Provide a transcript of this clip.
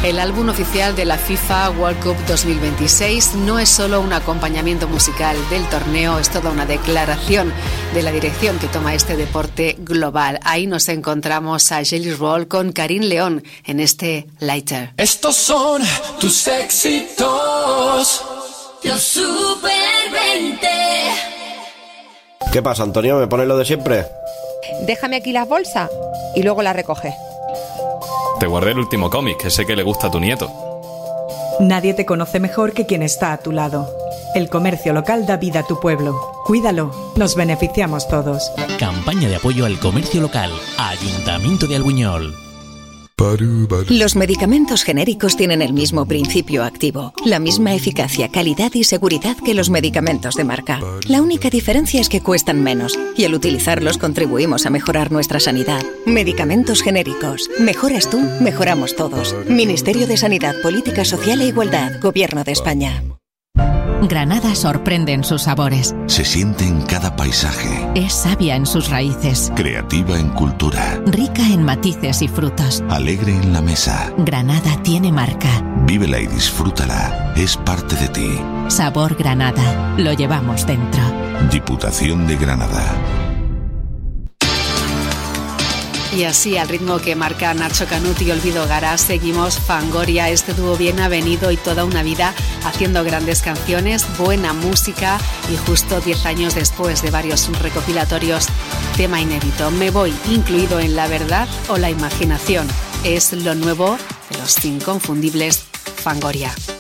El álbum oficial de la FIFA World Cup 2026 no es solo un acompañamiento musical del torneo, es toda una declaración de la dirección que toma este deporte global. Ahí nos encontramos a Jelly Roll con Karim León en este Lighter. Estos son tus éxitos, los Super 20. ¿Qué pasa, Antonio? ¿Me pones lo de siempre? Déjame aquí las bolsas y luego las recoge. Te guardé el último cómic, ese que le gusta a tu nieto. Nadie te conoce mejor que quien está a tu lado. El comercio local da vida a tu pueblo. Cuídalo, nos beneficiamos todos. Campaña de apoyo al comercio local. Ayuntamiento de Albuñol. Los medicamentos genéricos tienen el mismo principio activo, la misma eficacia, calidad y seguridad que los medicamentos de marca. La única diferencia es que cuestan menos y al utilizarlos contribuimos a mejorar nuestra sanidad. Medicamentos genéricos. Mejoras tú, mejoramos todos. Ministerio de Sanidad, Política Social e Igualdad, Gobierno de España. Granada sorprende en sus sabores. Se siente en cada paisaje. Es sabia en sus raíces. Creativa en cultura. Rica en matices y frutos. Alegre en la mesa. Granada tiene marca. Vívela y disfrútala. Es parte de ti. Sabor Granada. Lo llevamos dentro. Diputación de Granada. Y así, al ritmo que marca Nacho Canut y Olvido Gara, seguimos Fangoria, este dúo bien avenido y toda una vida haciendo grandes canciones, buena música y justo 10 años después de varios recopilatorios, tema inédito. Me voy, incluido en La Verdad o la Imaginación. Es lo nuevo de los inconfundibles Fangoria.